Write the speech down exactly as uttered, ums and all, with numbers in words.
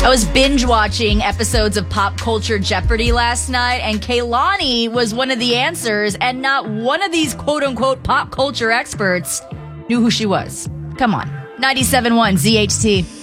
I was binge watching episodes of Pop Culture Jeopardy last night, and Kaylani was one of the answers, and not one of these quote-unquote pop culture experts knew who she was. Come on. ninety-seven point one Z H T.